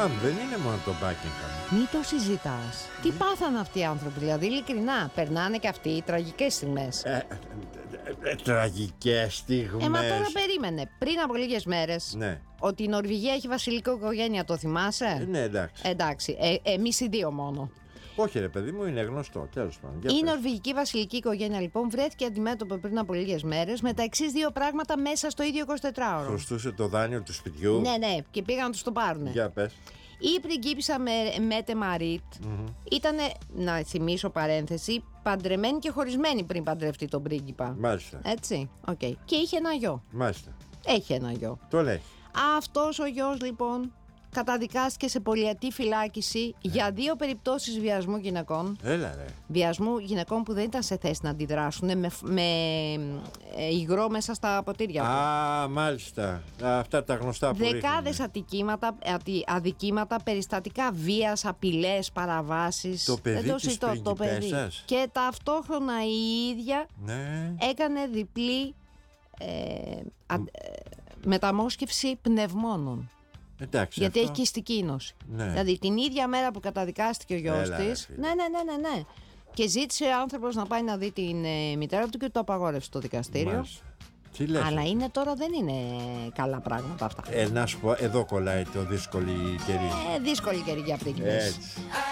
δεν είναι μόνο το Buckingham. Μην το συζητάς. Τι πάθανε αυτοί οι άνθρωποι, δηλαδή ειλικρινά. Περνάνε και αυτοί οι τραγικές στιγμές. Τραγικές στιγμές. Μα τώρα περίμενε. Πριν από λίγες μέρες. Ναι. Ότι η Νορβηγία έχει βασιλικό οικογένεια, το θυμάσαι? Ναι, εντάξει. Εντάξει. Εμείς οι δύο μόνο. Όχι, ρε παιδί μου, είναι γνωστό. Τέλος πάντων. Η νορβηγική βασιλική οικογένεια λοιπόν βρέθηκε αντιμέτωπη πριν από λίγες μέρες με τα εξής δύο πράγματα μέσα στο ίδιο 24ωρο. Χρωστούσε το δάνειο του σπιτιού. Ναι, και πήγαν να τους το πάρουν. Για πες. Η πριγκίπισσα Μέτε Μαρίτ ήταν, να θυμίσω παρένθεση, παντρεμένη και χωρισμένη πριν παντρευτεί τον πρίγκιπα. Μάλιστα. Έτσι, okay. Και είχε ένα γιο. Μάλιστα. Έχει ένα γιο. Το λέει. Αυτός ο γιος λοιπόν καταδικάστηκε σε πολυετή φυλάκιση για 2 περιπτώσεις βιασμού γυναικών. Έλα ρε. Βιασμού γυναικών που δεν ήταν σε θέση να αντιδράσουν με υγρό μέσα στα ποτήρια του. Μάλιστα. Αυτά τα γνωστά που Δεκάδες αδικήματα, περιστατικά βίας, απειλές, παραβάσεις. Το παιδί της πριγκιπέссας. Και ταυτόχρονα η ίδια έκανε διπλή μεταμόσχευση πνευμόνων. Εντάξει, γιατί αυτό... έχει κυστική νόση. Ναι. Δηλαδή την ίδια μέρα που καταδικάστηκε ο γιος της. Ναι. Και ζήτησε ο άνθρωπος να πάει να δει την μητέρα του και το απαγόρευσε το δικαστήριο. Μάλιστα. Τι λες, αλλά τώρα δεν είναι καλά πράγματα αυτά. Να σου πω, εδώ κολλάει το δύσκολη καιρή. Δύσκολη καιρή για πρίγκιπες. Έτσι.